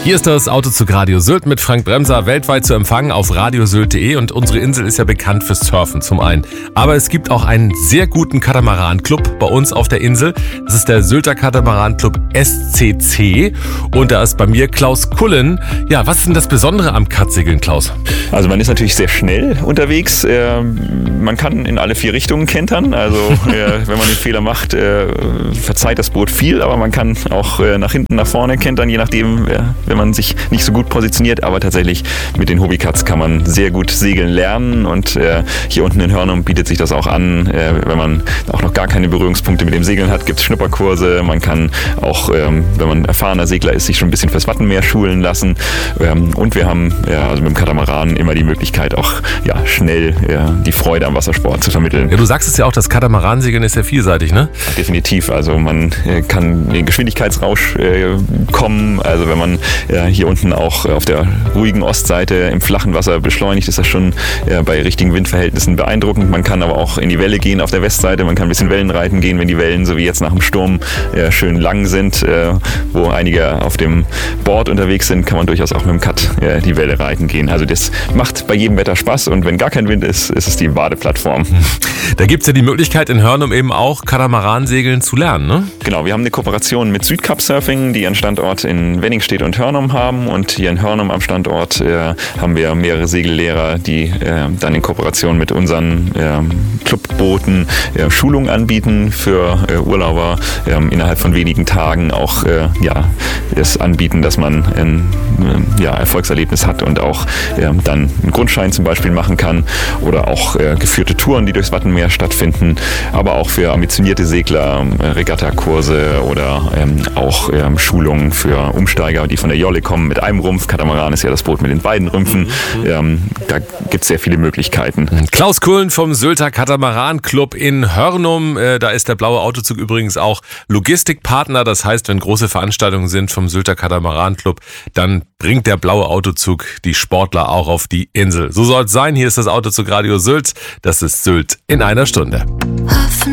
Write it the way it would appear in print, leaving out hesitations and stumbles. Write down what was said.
Hier ist das Autozug Radio Sylt mit Frank Bremser, weltweit zu empfangen auf radiosylt.de, und unsere Insel ist ja bekannt fürs Surfen zum einen. Aber es gibt auch einen sehr guten Katamaran-Club bei uns auf der Insel. Das ist der Sylter Katamaran-Club SCC, und da ist bei mir Klaus Kullen. Ja, was ist denn das Besondere am Katsegeln, Klaus? Also man ist natürlich sehr schnell unterwegs. Man kann in alle 4 Richtungen kentern. Also wenn man den Fehler macht, verzeiht das Boot viel, aber man kann auch nach hinten, nach vorne kentern, je nachdem, wenn man sich nicht so gut positioniert. Aber tatsächlich mit den Hobbycats kann man sehr gut segeln lernen, und hier unten in Hörnum bietet sich das auch an. Wenn man auch noch gar keine Berührungspunkte mit dem Segeln hat, gibt es Schnupperkurse. Man kann auch, wenn man erfahrener Segler ist, sich schon ein bisschen fürs Wattenmeer schulen lassen. Und wir haben also mit dem Katamaran immer die Möglichkeit, auch schnell die Freude am Wassersport zu vermitteln. Ja, du sagst es ja auch, das Katamaransegeln ist ja vielseitig, ne? Definitiv. Also man kann in den Geschwindigkeitsrausch kommen. Also wenn man hier unten auch auf der ruhigen Ostseite im flachen Wasser beschleunigt, ist das schon bei richtigen Windverhältnissen beeindruckend. Man kann aber auch in die Welle gehen auf der Westseite. Man kann ein bisschen Wellenreiten gehen, wenn die Wellen, so wie jetzt nach dem Sturm, schön lang sind, wo einige auf dem Board unterwegs sind, kann man durchaus auch mit dem Kat die Welle reiten gehen. Also das macht bei jedem Wetter Spaß, und wenn gar kein Wind ist, ist es die Badeplattform. Da gibt es ja die Möglichkeit, in Hörnum eben auch Katamaransegeln zu lernen, ne? Genau, wir haben eine Kooperation mit Südkap Surfing, die einen Standort in Wenningstedt und Hörnum haben, und hier in Hörnum am Standort haben wir mehrere Segellehrer, die dann in Kooperation mit unseren Clubbooten Schulungen anbieten für Urlauber, innerhalb von wenigen Tagen auch es anbieten, dass man ein Erfolgserlebnis hat und auch dann einen Grundschein zum Beispiel machen kann, oder auch geführte Touren, die durchs Wattenmeer stattfinden, aber auch für ambitionierte Segler Regattakurse oder auch Schulungen für Umsteiger, die von der Jolle kommen mit einem Rumpf. Katamaran ist ja das Boot mit den beiden Rümpfen. Da gibt es sehr viele Möglichkeiten. Klaus Kullen vom Sylter Katamaran Club in Hörnum. Da ist der Blaue Autozug übrigens auch Logistikpartner. Das heißt, wenn große Veranstaltungen sind vom Sylter Katamaran Club, dann bringt der Blaue Autozug die Sportler auch auf die Insel. So soll es sein. Hier ist das Autozug Radio Sylt. Das ist Sylt in einer Stunde.